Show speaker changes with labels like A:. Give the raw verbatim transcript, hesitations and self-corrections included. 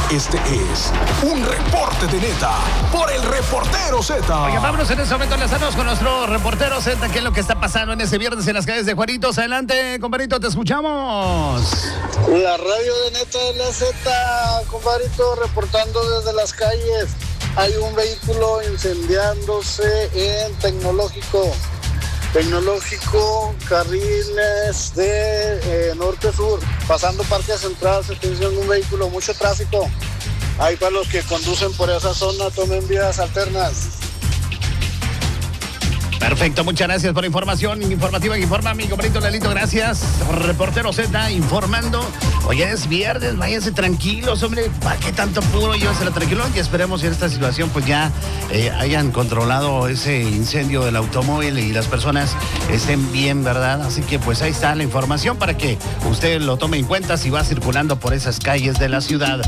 A: Este es un reporte de Neta por el Reportero Z.
B: Oye, vámonos en este momento, enlazarnos con nuestro Reportero Z. ¿Qué es lo que está pasando en ese viernes en las calles de Juaritos? Adelante, compadrito, te escuchamos.
C: La radio de Neta de la Z, compadrito, reportando desde las calles. Hay un vehículo incendiándose en Tecnológico. Tecnológico, carriles de eh, norte-sur, pasando Parque Central, se está un vehículo, mucho tráfico. Ahí para los que conducen por esa zona, tomen vías alternas.
B: Perfecto, muchas gracias por la información informativa que informa mi compadrito Lalito, gracias. Reportero Z informando. Oye, es viernes, váyanse tranquilos, hombre. ¿Para qué tanto puro? Llévensela tranquilo y esperemos que en esta situación pues ya eh, hayan controlado ese incendio del automóvil y las personas estén bien, ¿verdad? Así que pues ahí está la información para que usted lo tome en cuenta si va circulando por esas calles de la ciudad.